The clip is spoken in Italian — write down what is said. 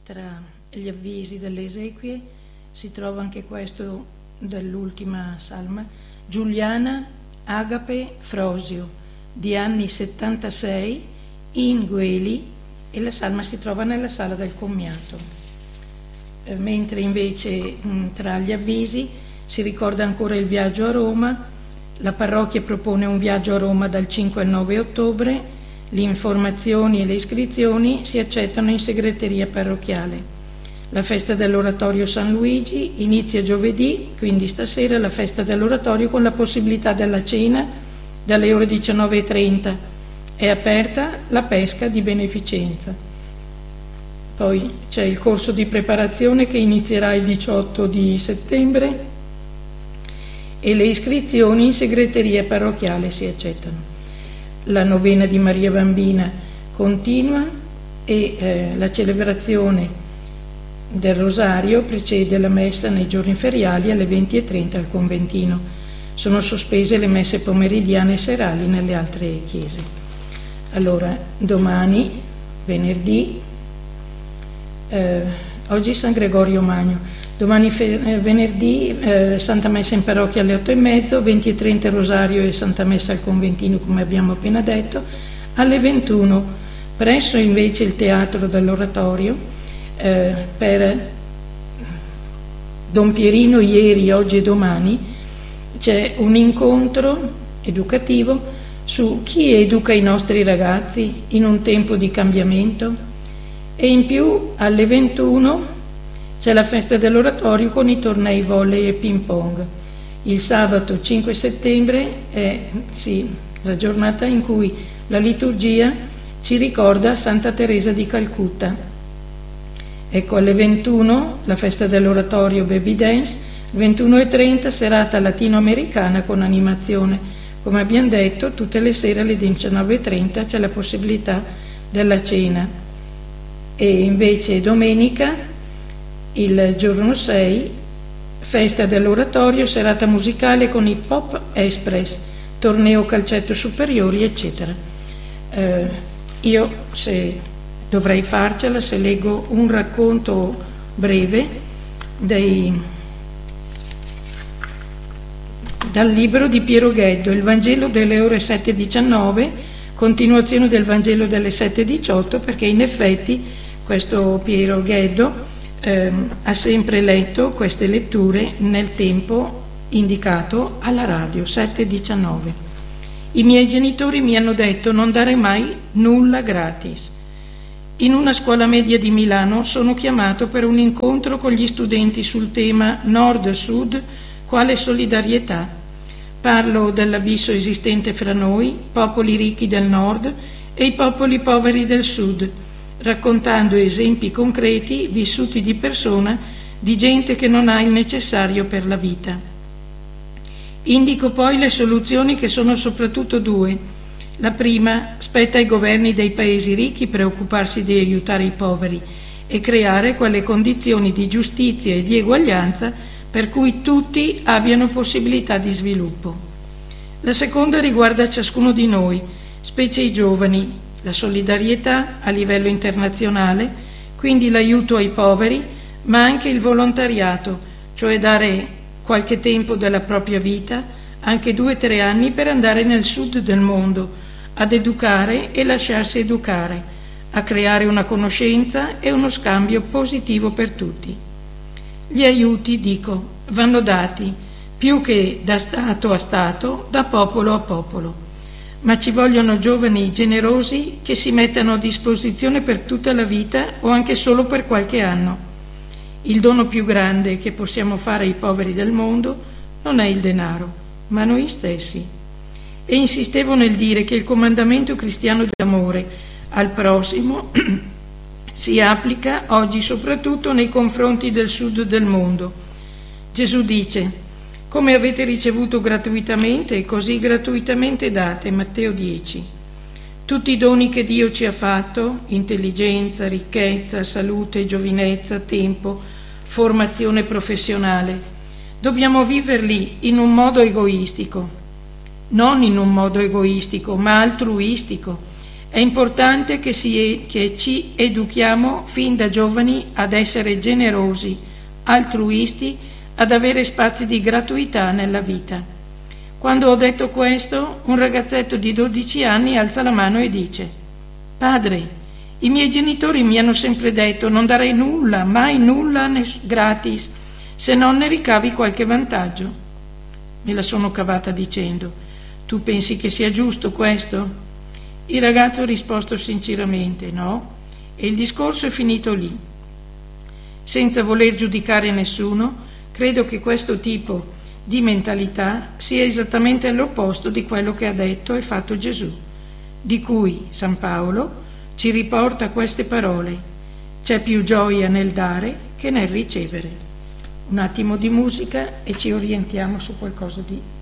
tra gli avvisi delle esequie si trova anche questo dell'ultima salma, Giuliana Agape Frosio, di anni 76, in Gueli, e la salma si trova nella sala del commiato. Mentre invece tra gli avvisi si ricorda ancora il viaggio a Roma. La parrocchia propone un viaggio a Roma dal 5 al 9 ottobre, le informazioni e le iscrizioni si accettano in segreteria parrocchiale. La festa dell'oratorio San Luigi inizia giovedì, quindi stasera la festa dell'oratorio con la possibilità della cena dalle ore 19:30. È aperta la pesca di beneficenza. Poi c'è il corso di preparazione che inizierà il 18 di settembre e le iscrizioni in segreteria parrocchiale si accettano. La novena di Maria Bambina continua e la celebrazione del Rosario precede la messa nei giorni feriali alle 20:30 al conventino. Sono sospese le messe pomeridiane e serali nelle altre chiese. Allora, domani, venerdì, oggi San Gregorio Magno, domani venerdì Santa Messa in parrocchia alle 8:30, 20:30 Rosario e Santa Messa al conventino, come abbiamo appena detto, alle 21, presso invece il teatro dell'oratorio, per Don Pierino ieri, oggi e domani c'è un incontro educativo su chi educa i nostri ragazzi in un tempo di cambiamento, e in più alle 21 c'è la festa dell'oratorio con i tornei volley e ping pong. Il sabato 5 settembre è la giornata in cui la liturgia ci ricorda Santa Teresa di Calcutta. Ecco, alle 21 la festa dell'oratorio baby dance, 21:30 serata latinoamericana con animazione. Come abbiamo detto, tutte le sere alle 19:30 c'è la possibilità della cena. E invece domenica, il giorno 6, festa dell'oratorio, serata musicale con i Pop Express, torneo calcetto superiori, eccetera. Io, se dovrei farcela, se leggo un racconto breve dal libro di Piero Gheddo, Il Vangelo delle ore 7:19, continuazione del Vangelo delle 7:18, perché in effetti questo Piero Gheddo ha sempre letto queste letture nel tempo indicato alla radio, 7:19. I miei genitori mi hanno detto non dare mai nulla gratis. In una scuola media di Milano sono chiamato per un incontro con gli studenti sul tema Nord-Sud quale solidarietà. Parlo dell'abisso esistente fra noi, popoli ricchi del Nord e i popoli poveri del Sud, raccontando esempi concreti vissuti di persona di gente che non ha il necessario per la vita. Indico poi le soluzioni, che sono soprattutto due. La prima: spetta ai governi dei paesi ricchi preoccuparsi di aiutare i poveri e creare quelle condizioni di giustizia e di eguaglianza per cui tutti abbiano possibilità di sviluppo. La seconda riguarda ciascuno di noi, specie i giovani, la solidarietà a livello internazionale, quindi l'aiuto ai poveri, ma anche il volontariato, cioè dare qualche tempo della propria vita, anche 2-3 anni, per andare nel sud del mondo, ad educare e lasciarsi educare, a creare una conoscenza e uno scambio positivo per tutti. Gli aiuti, dico, vanno dati, più che da Stato a Stato, da popolo a popolo, ma ci vogliono giovani generosi che si mettano a disposizione per tutta la vita o anche solo per qualche anno. Il dono più grande che possiamo fare ai poveri del mondo non è il denaro, ma noi stessi. E insistevo nel dire che il comandamento cristiano di amore al prossimo si applica oggi soprattutto nei confronti del sud del mondo. Gesù dice: come avete ricevuto gratuitamente, così gratuitamente date, Matteo 10. Tutti i doni che Dio ci ha fatto, intelligenza, ricchezza, salute, giovinezza, tempo, formazione professionale, dobbiamo viverli in un modo egoistico. Non in un modo egoistico, ma altruistico, È importante che ci educhiamo fin da giovani ad essere generosi, altruisti, ad avere spazi di gratuità nella vita. Quando ho detto questo, un ragazzetto di 12 anni alza la mano e dice: «Padre, i miei genitori mi hanno sempre detto non dare nulla, mai nulla gratis, se non ne ricavi qualche vantaggio». Me la sono cavata dicendo: «Tu pensi che sia giusto questo?» Il ragazzo ha risposto sinceramente no, e il discorso è finito lì. Senza voler giudicare nessuno, credo che questo tipo di mentalità sia esattamente l'opposto di quello che ha detto e fatto Gesù, di cui San Paolo ci riporta queste parole: c'è più gioia nel dare che nel ricevere. Un attimo di musica e ci orientiamo su qualcosa di